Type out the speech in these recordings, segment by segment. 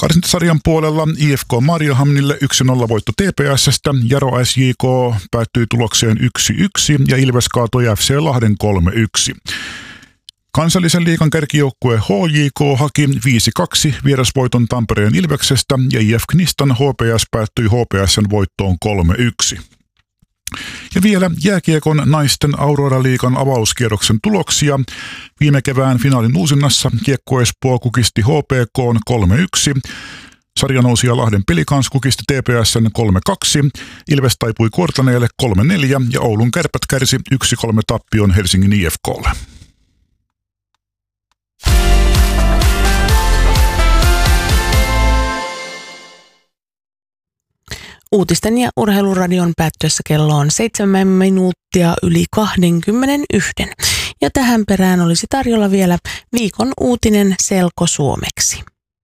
Karsintasarjan puolella IFK Mariehamnille 1-0 voitto TPS:stä, Jaro SJK päättyi tulokseen 1-1 ja Ilves kaatoi FC Lahden 3-1. Kansallisen liigan kärkijoukkue HJK haki 5-2 vierasvoiton Tampereen Ilveksestä ja IF Knistan HPS päättyi HPS:n voittoon 3-1. Ja vielä jääkiekon naisten Aurora-liigan avauskierroksen tuloksia. Viime kevään finaalin uusinnassa Kiekko Espoo kukisti HPK:n 3-1. Sarjanousija Lahden Pelikans kukisti TPS:n 3-2. Ilves taipui Kuortaneelle 3-4 ja Oulun Kärpät kärsi 1-3 tappion Helsingin IFK:lle. Uutisten ja urheiluradion päättyessä kello on 7 minuuttia yli 21. Ja tähän perään olisi tarjolla vielä viikon uutinen selkosuomeksi.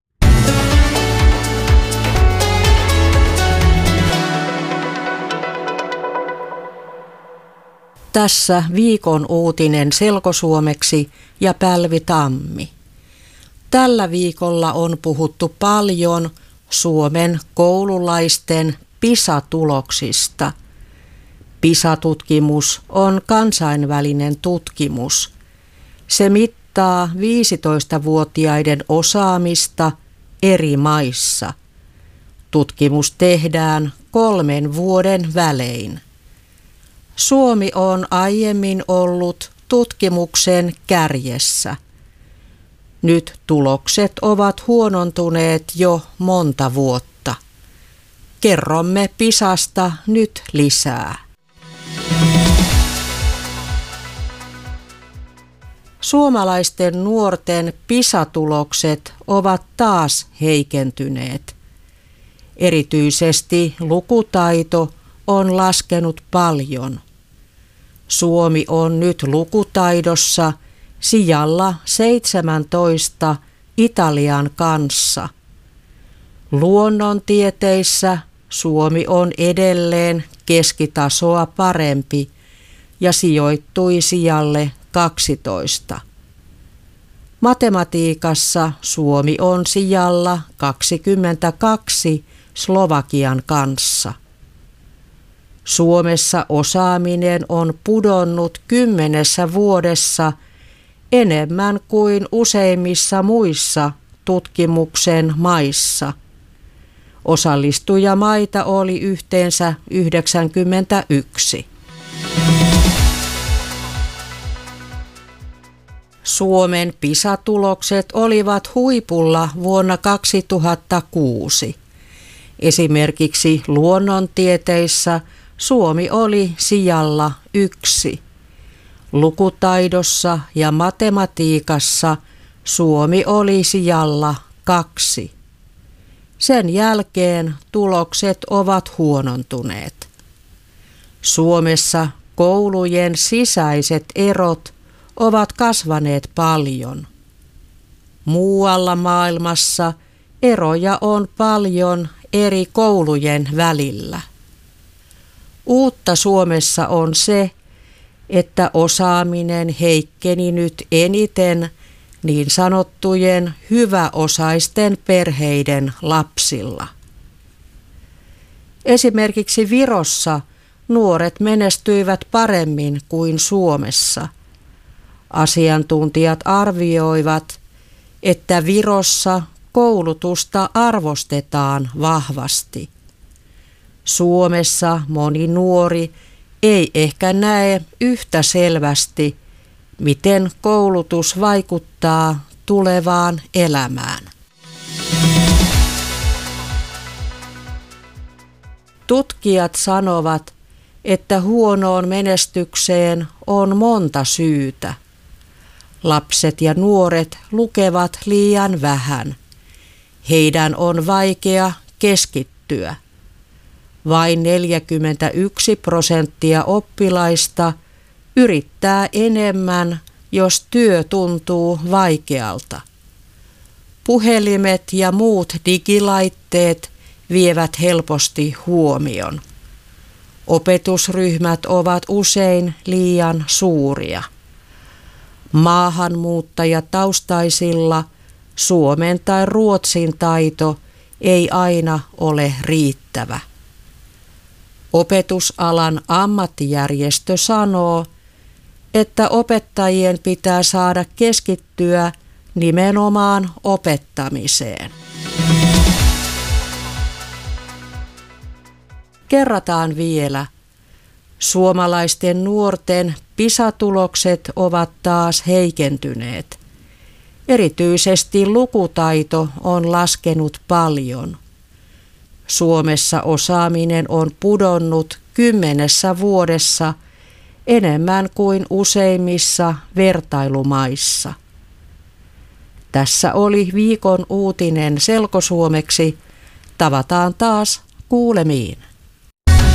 Tässä viikon uutinen selkosuomeksi ja Pälvi Tammi. Tällä viikolla on puhuttu paljon Suomen koululaisten PISA-tuloksista. PISA-tutkimus on kansainvälinen tutkimus. Se mittaa 15-vuotiaiden osaamista eri maissa. Tutkimus tehdään 3 vuoden välein. Suomi on aiemmin ollut tutkimuksen kärjessä. Nyt tulokset ovat huonontuneet jo monta vuotta. Kerromme PISAsta nyt lisää. Suomalaisten nuorten PISA-tulokset ovat taas heikentyneet. Erityisesti lukutaito on laskenut paljon. Suomi on nyt lukutaidossa sijalla 17 Italian kanssa. Luonnontieteissä Suomi on edelleen keskitasoa parempi ja sijoittui sijalle 12. Matematiikassa Suomi on sijalla 22 Slovakian kanssa. Suomessa osaaminen on pudonnut 10 vuodessa enemmän kuin useimmissa muissa tutkimuksen maissa. Osallistujamaita oli yhteensä 91. Suomen PISA-tulokset olivat huipulla vuonna 2006. Esimerkiksi luonnontieteissä Suomi oli sijalla 1. Lukutaidossa ja matematiikassa Suomi oli sijalla 2. Sen jälkeen tulokset ovat huonontuneet. Suomessa koulujen sisäiset erot ovat kasvaneet paljon. Muualla maailmassa eroja on paljon eri koulujen välillä. Uutta Suomessa on se, että osaaminen heikkeni nyt eniten niin sanottujen hyväosaisten perheiden lapsilla. Esimerkiksi Virossa nuoret menestyivät paremmin kuin Suomessa. Asiantuntijat arvioivat, että Virossa koulutusta arvostetaan vahvasti. Suomessa moni nuori ei ehkä näe yhtä selvästi, miten koulutus vaikuttaa tulevaan elämään. Tutkijat sanovat, että huonoon menestykseen on monta syytä. Lapset ja nuoret lukevat liian vähän. Heidän on vaikea keskittyä. Vain 41% oppilaista yrittää enemmän, jos työ tuntuu vaikealta. Puhelimet ja muut digilaitteet vievät helposti huomion. Opetusryhmät ovat usein liian suuria. Maahanmuuttajataustaisilla suomen tai ruotsin taito ei aina ole riittävä. Opetusalan ammattijärjestö sanoo, että opettajien pitää saada keskittyä nimenomaan opettamiseen. Kerrataan vielä. Suomalaisten nuorten PISA-tulokset ovat taas heikentyneet. Erityisesti lukutaito on laskenut paljon. Suomessa osaaminen on pudonnut 10 vuodessa enemmän kuin useimmissa vertailumaissa. Tässä oli viikon uutinen selkosuomeksi. Tavataan taas kuulemiin.